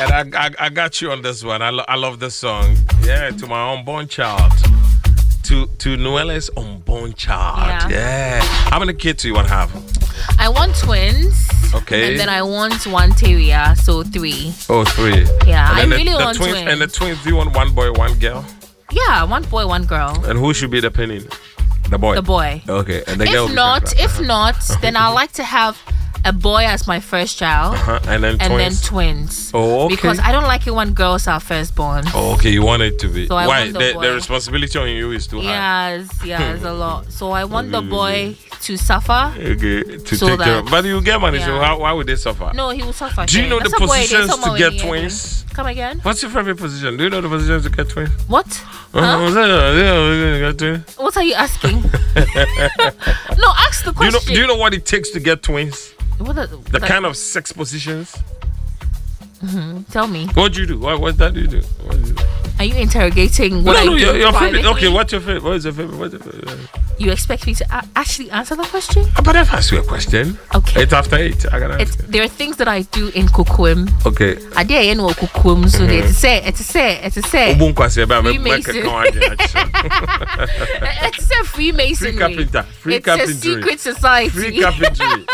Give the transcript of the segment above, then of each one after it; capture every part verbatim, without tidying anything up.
right, I, I I got you on this one. I, lo- I love this song. Yeah, to my unborn child. To to Noelle's unborn child. Yeah. Yeah. How many kids do you want to have? I want twins. Okay. And then I want one terrier, so three. Oh, three. Yeah, And I then the, really the want twins. twins. And the twins, do you want one boy, one girl? Yeah, one boy, one girl. And who should be the penny? The boy. The boy. Okay. And the girl. If will be not, second. if not, then I like to have a boy as my first child, Uh-huh. And then and twins. then twins. Oh, okay. Because I don't like it when girls are firstborn. Oh, okay, you want it to be. So I Why? want the The, boy. the responsibility on you is too high. Yes, yes, a lot. So I want the boy to suffer. Okay, to So take care of. that- But you get money, so yeah. how, why would they suffer? No, he will suffer. Do you okay. know the That's a boy, there's positions someone to get in the end. twins? Come again? What's your favorite position? Do you know the positions to get twins? What? Uh, Huh? what's that? Yeah, we're gonna get twins. What are you asking? No, ask the Do you know? question. Do you know what it takes to get twins? What are, The like, kind of sex positions. Tell me. What do you do? What what that do you do? What do you do? Are you interrogating what no, I no, do your, your favorite. privately? Okay, what's your favorite? What is your favorite? What's your favorite? You expect me to a- actually answer the question? But I've asked you a question. Okay. It's after eight. I gotta It's, ask you. there are things that I do in Kukwim. Okay. I did in Kukwim, so they say, it's a say, it's a say. Ubun kwasi eba me Freemason. make a kawaje. It's a Freemasonry. Free carpenter. Free it's carpentry. a secret society. Free carpentry.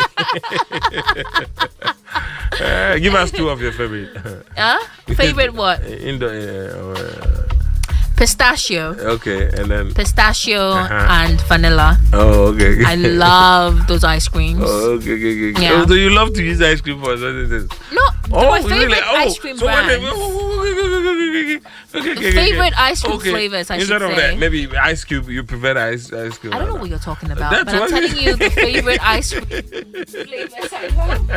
Uh, give us two of your favorite. Huh? Favorite what? In the Pistachio. uh, okay, and then Pistachio Uh-huh. and vanilla. oh okay. I love those ice creams. Oh, okay, okay, okay. Yeah. Oh, so you love to use ice cream for something? This? No, Oh, my favorite really? Oh, ice cream so what they- brands. okay, okay, okay, okay. Favorite ice cream Okay. flavors, I Instead should of say. that, maybe ice cube. You prefer the ice ice cube. I don't know what you're talking about, That's but I'm what- telling you the favorite ice cream flavors I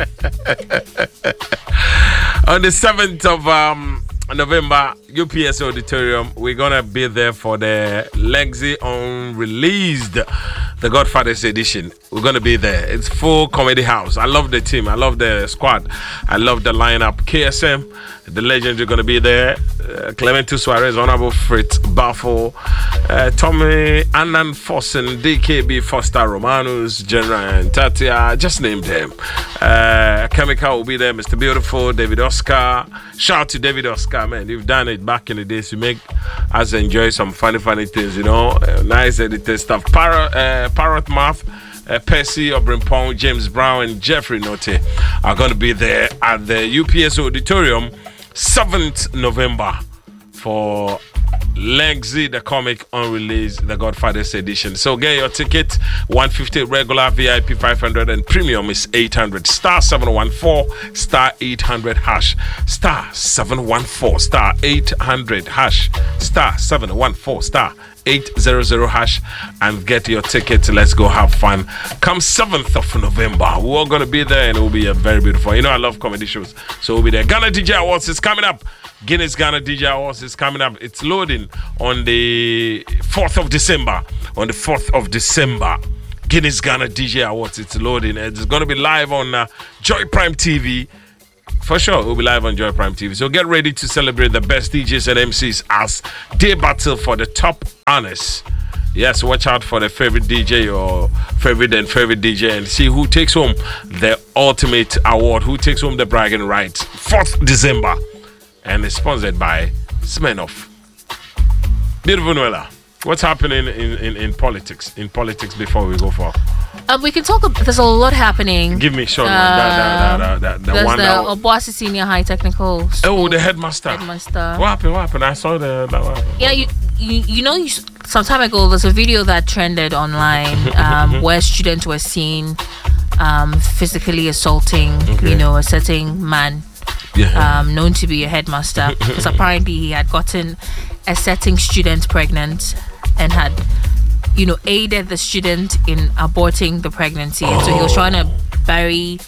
love. On the seventh of um, November, U P S Auditorium, we're gonna be there for the Legacy Unreleased, the Godfather's edition. We're gonna be there. It's full comedy house. I love the team. I love the squad. I love the lineup. K S M, the legends are gonna be there. Uh, Clemente Suarez, Honorable Fritz Baffo, uh, Tommy Annan Fossen, D K B Foster Romanus, General and Tatia, just name them. Uh, Chemical will be there, Mister Beautiful, David Oscar. Shout out to David Oscar, man. You've done it back in the days to make us enjoy some funny, funny things, you know. Uh, nice edited stuff. Parrot, uh, Parrot Mouth. Uh, Percy Obrimpong, James Brown, and Jeffrey Notte are going to be there at the U P S Auditorium seventh November for Legacy, the comic unreleased, the Godfather's edition. So get your ticket, one fifty regular, V I P five hundred, and premium is eight hundred. Star seven one four, star eight hundred hash. Star seven one four, star eight hundred hash. Star seven one four, star eight hundred hash, and get your ticket. Let's go have fun. Come seventh of November, we're all going to be there, and it will be a very beautiful. You know, I love comedy shows, so we'll be there. Ghana D J Awards is coming up. Guinness Ghana D J Awards is coming up. It's loading on the fourth of December. On the fourth of December, Guinness Ghana D J Awards, it's loading. It's going to be live on uh, Joy Prime T V. For sure, we'll be live on Joy Prime T V. So get ready to celebrate the best D Js and M Cs as they battle for the top honors. Yes, watch out for the favorite D J or favorite and favorite D J and see who takes home the ultimate award, who takes home the bragging rights. fourth of December. And it's sponsored by Smirnoff. Beautiful Noella. What's happening in, in, in politics? In politics before we go for. Um, we can talk. Ab- there's a lot happening. Give me short Uh, one. That, that, that, that, that, There's one the that. Obuasi Senior High Technical School. Oh, the headmaster. Headmaster. What happened? What happened? I saw the. That, what happened? Yeah, you, you you know, you, some time ago there's a video that trended online um, where students were seen um, physically assaulting, Okay. you know, a certain man Yeah. um, known to be a headmaster because apparently he had gotten a certain student pregnant and had, you know, aided the student in aborting the pregnancy. And so he was trying to bury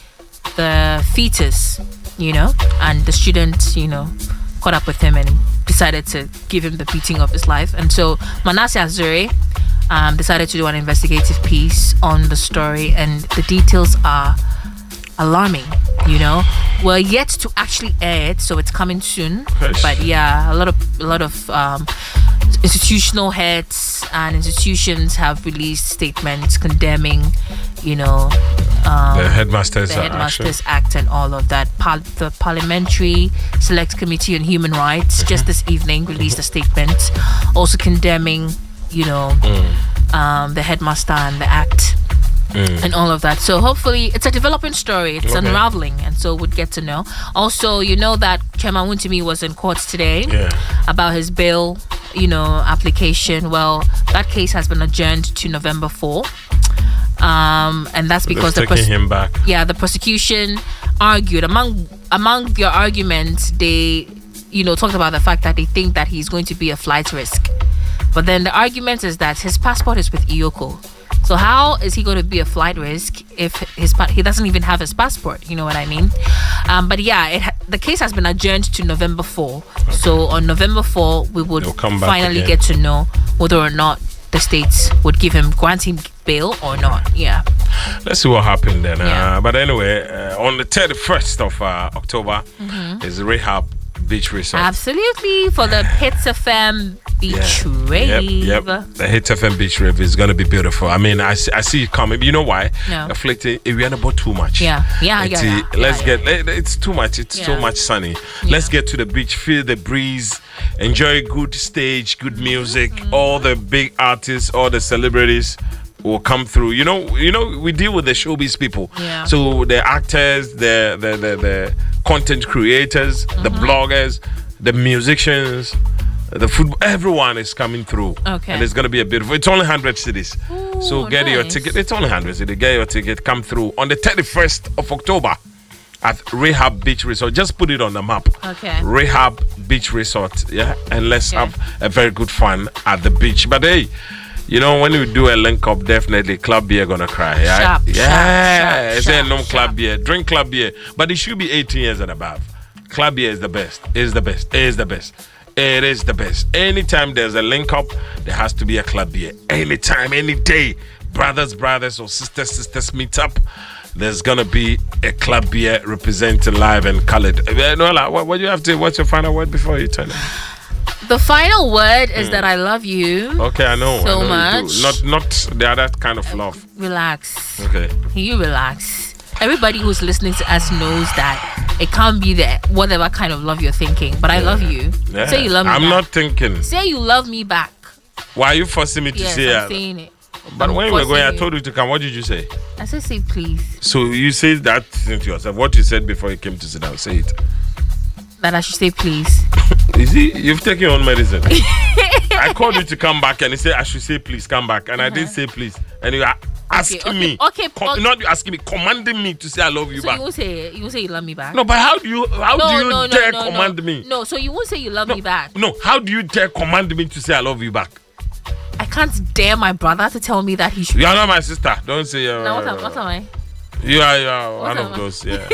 the fetus, you know, and the student, you know, caught up with him and decided to give him the beating of his life. And so Manasseh Azure um, decided to do an investigative piece on the story, and the details are alarming. You know, we're yet to actually air it, so it's coming soon. Gosh. But yeah, a lot of a lot of um, institutional heads and institutions have released statements condemning, you know, um, the Headmasters, the uh, Headmasters Act and all of that. Par- the Parliamentary Select Committee on Human Rights just this evening released a statement also condemning, you know, Mm. um, the Headmaster and the Act. Mm. And all of that. So hopefully it's a developing story. It's Okay. unraveling, and so we'd get to know. Also, you know that Chairman Wuntumi was in court today Yeah. about his bail, you know, application. Well, that case has been adjourned to November fourth. Um, and that's because They're the taking him back. yeah, the prosecution argued among among their arguments, they, you know, talked about the fact that they think that he's going to be a flight risk. But then the argument is that his passport is with Iyoko. So how is he going to be a flight risk if his pa- he doesn't even have his passport? You know what I mean? Um, but yeah, it ha- the case has been adjourned to November fourth. Okay. So on November fourth, we would finally get to know whether or not the states would give him grant him bail or not. Yeah. Let's see what happened then. Yeah. Uh, but anyway, uh, on the thirty-first of uh, October Mm-hmm. is Rehab Beach Resort. Absolutely, for the Hits F M Beach Yeah. Rave. Yep, yep. The Hits F M Beach Rave is going to be beautiful. I mean, I see, I see it coming. You know why? No. Afflicting, we are not too much. Yeah, yeah, It's, yeah, uh, yeah, Let's yeah, get, let- it's too much. It's so Yeah. much sunny. Let's get to the beach, feel the breeze, enjoy good stage, good music. Mm-hmm. All the big artists, all the celebrities will come through. You know, you know, we deal with the showbiz people. Yeah. So the actors, the the the, the content creators, the Mm-hmm. bloggers, the musicians, the food, everyone is coming through. Okay. And it's going to be a beautiful, it's only one hundred cities. Ooh, So get your nice. ticket. It's only one hundred cities. Get your ticket, come through on the thirty-first of October at Rehab Beach Resort. Just put it on the map. Okay. Rehab Beach Resort. Yeah. And let's Okay. have a very good fun at the beach. But hey, you know, when you do a link up, definitely club beer gonna cry. Yeah. Sharp, yeah. sharp, It's sharp, a no sharp. club beer. Drink club beer. But it should be eighteen years and above. Club beer is the best. Is the best. Is the best. It is the best. Anytime there's a link up, there has to be a club beer. Anytime, any day, brothers, brothers, or sisters, sisters meet up. There's gonna be a club beer representing live and colored. Uh, Noella, what, what do you have to? What's your final word before you turn it? The final word is that I love you. Okay, I know. So I know you much. do. Not, not the other kind of love. Relax. Okay. You relax. Everybody who's listening to us knows that it can't be the whatever kind of love you're thinking. But I love you. Yeah. Say you love me I'm back. not thinking. Say you love me back. Why are you forcing me to Yes, say I'm that? saying it. But I'm when we were going, I forcing told you to come. What did you say? I said, say please. So you said that thing to yourself. What you said before you came to sit down, say it. That I should say please. You see, you've taken your own medicine. I called you to come back and he said I should say please come back. And I did say please. And you are asking okay, me. okay, com- okay. Not you asking me, commanding me to say I love you So back. you won't say you won't say you love me back. No, but how do you how no, do you no, no, dare no, command no. me? No, so you won't say you love No, me back. no, how do you dare command me to say I love you back? I can't dare my brother to tell me that he should. You are not my sister. Don't say uh, Now what am, what am I? You are, you are What one am of I? those, yeah.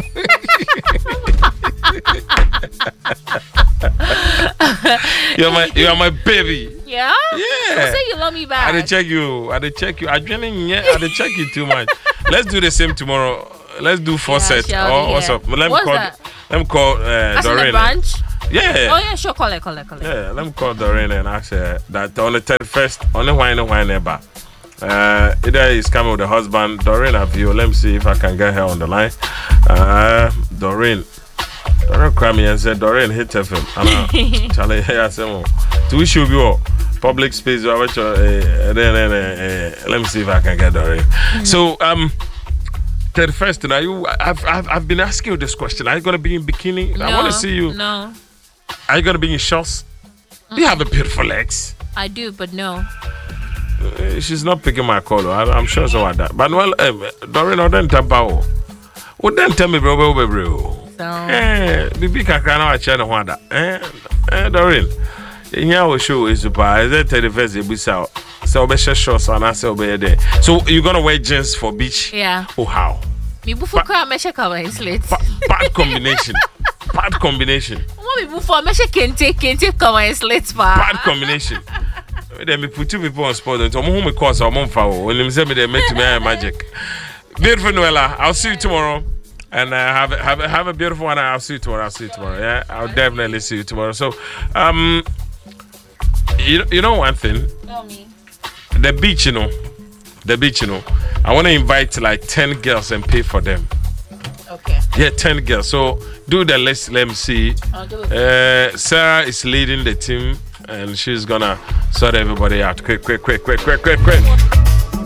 you're my you're my baby. Yeah? Yeah. So say you love me back. I did check you. I did check you. I didn't yeah, I did check you too much. Let's do the same tomorrow. Let's do four Yeah, sets. shall Oh, we? what's Yeah. up? Let me What's call that? let me call uh As in the Doreen. branch? Yeah. Oh yeah, sure, call it, call it, call it. Yeah, let me call Doreen and ask her that on the thirty-first, only wine and wine ever. Uh, either he's coming with the husband, Doreen have you. Let me see if I can get her on the line. Uh, Doreen. Doreen called me and said, Doreen, hit F M. And Charlie, I said, oh, to which you be public space. Uh, then, then, uh, let me see if I can get Doreen. So, um, thirty-first, now you, I've, I've, I've been asking you this question. Are you going to be in bikini? No, I want to see you. No, Are you going to be in shorts? You have a beautiful legs. I do, but no. Uh, she's not picking my call. I, I'm sure so about that. But well, um, Doreen, I don't tell you. Well, then tell me, bro, bro, bro, bro. So Eh, bibi kakra na wa che ne ho ada. Eh, eh, Doreen. Nya wo show is super. Is it thirty-first ebusa? So be share shorts and I say be there. So you gonna wear jeans for beach? yeah. Oh how? Me bufu kwa meshe cover his slate. Ba- bad combination. Bad combination. What me bufu meshe kente kente cover his slate pa. Bad combination. Then me put two people on spot and omo me cause omo mfa wo. When them say me they make to me magic. Beautiful Noella. I'll see you tomorrow. And uh, have a, have a, have a beautiful one. I'll see you tomorrow. I'll see you tomorrow. Yeah, I'll definitely see you tomorrow. So, um, you you know one thing, Tell me. the beach, you know, the beach, you know. I want to invite like ten girls and pay for them. Okay. Yeah, ten girls. So do the list. Let me see. I'll do it. Uh, Sarah is leading the team, and she's gonna sort everybody out. Quick, quick, quick, quick, quick, quick, quick.